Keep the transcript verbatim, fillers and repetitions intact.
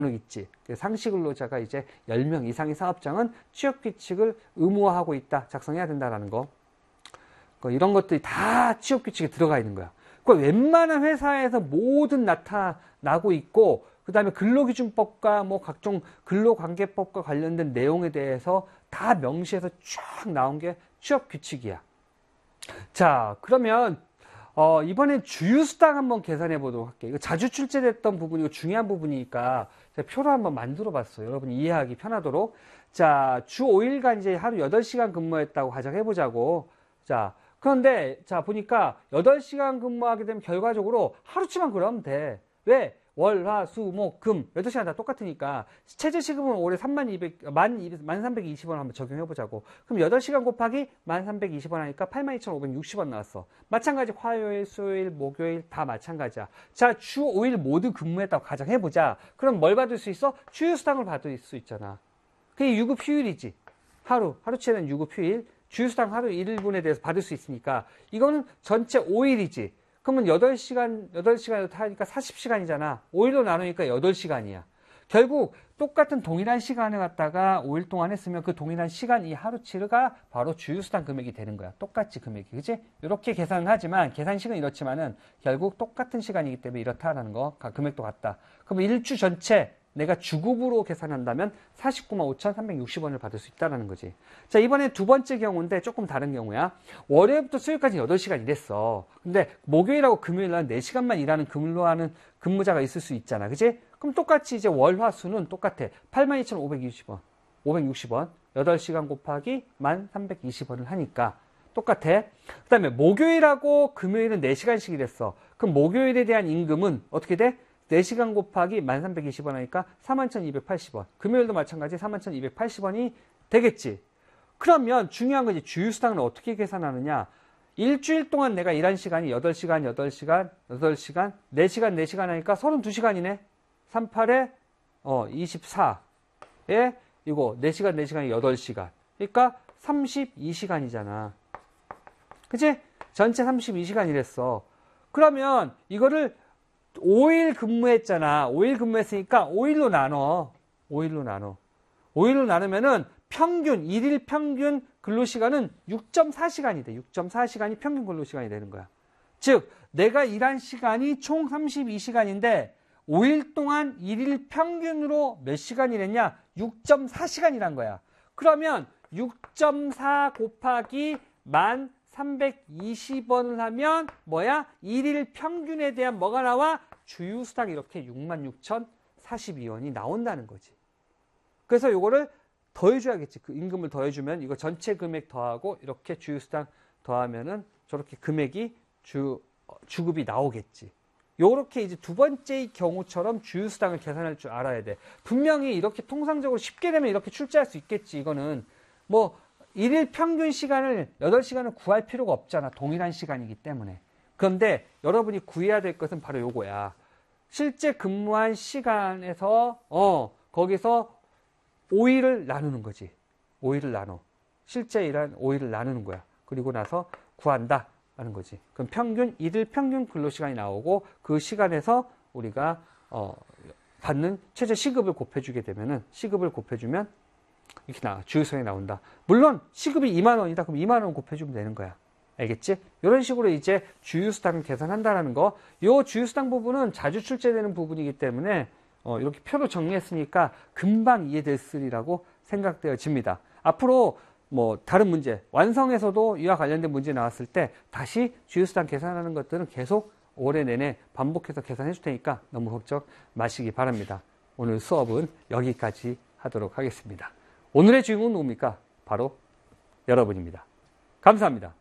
있지. 상시 근로자가 이제 열 명 이상의 사업장은 취업 규칙을 의무화하고 있다. 작성해야 된다라는 거. 이런 것들이 다 취업 규칙에 들어가 있는 거야. 그러니까 웬만한 회사에서 모든 나타나고 있고, 그 다음에 근로기준법과 뭐 각종 근로관계법과 관련된 내용에 대해서 다 명시해서 쫙 나온 게 취업 규칙이야. 자, 그러면 어, 이번엔 주휴수당 한번 계산해 보도록 할게요. 이거 자주 출제됐던 부분이고 중요한 부분이니까 제가 표로 한번 만들어 봤어요. 여러분이 이해하기 편하도록. 자, 주 오 일간 이제 하루 여덟 시간 근무했다고 가정해 보자고. 자, 그런데 자, 보니까 여덟 시간 근무하게 되면 결과적으로 하루치만 그러면 돼. 왜? 월, 화, 수, 목, 금 여덟 시간 다 똑같으니까 최저시급은 올해 삼만 이백, 만 삼백이십 원 한번 적용해보자고. 그럼 여덟 시간 곱하기 만 삼백이십 원 하니까 팔만 이천오백육십 원 나왔어. 마찬가지 화요일, 수요일, 목요일 다 마찬가지야. 자, 주 오 일 모두 근무했다고 가정해보자. 그럼 뭘 받을 수 있어? 주휴수당을 받을 수 있잖아. 그게 유급 휴일이지. 하루, 하루치는 유급 휴일. 주휴수당 하루 일 분에 대해서 받을 수 있으니까 이거는 전체 오 일이지. 그러면 여덟 시간, 여덟 시간 하니까 사십 시간이잖아. 오 일로 나누니까 여덟 시간이야. 결국 똑같은 동일한 시간을 갖다가 오 일 동안 했으면 그 동일한 시간 이 하루치가 바로 주휴수당 금액이 되는 거야. 똑같이 금액이. 그치? 이렇게 계산을 하지만, 계산식은 이렇지만은 결국 똑같은 시간이기 때문에 이렇다라는 거, 금액도 같다. 그럼 일주 전체 내가 주급으로 계산한다면 사십구만 오천삼백육십 원을 받을 수 있다는 거지. 자, 이번에 두 번째 경우인데 조금 다른 경우야. 월요일부터 수요일까지 여덟 시간 일했어. 근데 목요일하고 금요일날 네 시간만 일하는 근무하는 근무자가 있을 수 있잖아. 그치? 그럼 똑같이 이제 월, 화, 수는 똑같아. 팔만 이천오백이십 원, 오백육십 원, 여덟 시간 곱하기 만 삼백이십 원을 하니까 똑같아. 그 다음에 목요일하고 금요일은 네 시간씩 일했어. 그럼 목요일에 대한 임금은 어떻게 돼? 네 시간 곱하기 만 삼백이십 원 하니까 사만 천이백팔십 원. 금요일도 마찬가지 사만 천이백팔십 원이 되겠지. 그러면 중요한 건 이제 주휴수당을 어떻게 계산하느냐. 일주일 동안 내가 일한 시간이 여덟 시간, 여덟 시간, 여덟 시간, 네 시간, 네 시간 하니까 서른두 시간이네. 삼십팔에 어, 이십사에 이거 네 시간, 네 시간이 여덟 시간. 그러니까 삼십이 시간이잖아. 그치? 전체 삼십이 시간 일했어. 그러면 이거를 오 일 근무했잖아. 오 일 근무했으니까 오 일로 나눠. 오 일로 나눠. 오 일로 나누면은 평균, 일 일 평균 근로시간은 육 점 사 시간이 돼. 육 점 사 시간이 평균 근로시간이 되는 거야. 즉, 내가 일한 시간이 총 삼십이 시간인데 오 일 동안 일 일 평균으로 몇 시간 일했냐? 육 점 사 시간 일한 거야. 그러면 육 점 사 곱하기 만 삼백이십 원을 하면 뭐야? 일 일 평균에 대한 뭐가 나와? 주휴수당 이렇게 육만 육천사십이 원이 나온다는 거지. 그래서 요거를 더해줘야겠지. 그 임금을 더해주면 이거 전체 금액 더하고 이렇게 주휴수당 더하면은 저렇게 금액이 주, 주급이 나오겠지. 요렇게 이제 두 번째의 경우처럼 주휴수당을 계산할 줄 알아야 돼. 분명히 이렇게 통상적으로 쉽게 되면 이렇게 출제할 수 있겠지. 이거는 뭐 일 일 평균 시간을 여덟 시간을 구할 필요가 없잖아. 동일한 시간이기 때문에. 그런데 여러분이 구해야 될 것은 바로 요거야. 실제 근무한 시간에서 어 거기서 오 일을 나누는 거지. 오 일을 나눠. 실제 일한 오 일을 나누는 거야. 그리고 나서 구한다 하는 거지. 그럼 평균 일 일 평균 근로시간이 나오고 그 시간에서 우리가 어 받는 최저 시급을 곱해주게 되면은 시급을 곱해주면 이렇게 나 주휴수당이 나온다. 물론 시급이 이만 원이다. 그럼 이만 원 곱해주면 되는 거야. 알겠지? 이런 식으로 이제 주휴수당을 계산한다라는 거. 이 주휴수당 부분은 자주 출제되는 부분이기 때문에 어, 이렇게 표로 정리했으니까 금방 이해됐으리라고 생각되어집니다. 앞으로 뭐 다른 문제, 완성에서도 이와 관련된 문제 나왔을 때 다시 주휴수당 계산하는 것들은 계속 올해 내내 반복해서 계산해 줄 테니까 너무 걱정 마시기 바랍니다. 오늘 수업은 여기까지 하도록 하겠습니다. 오늘의 주인공은 누굽니까? 바로 여러분입니다. 감사합니다.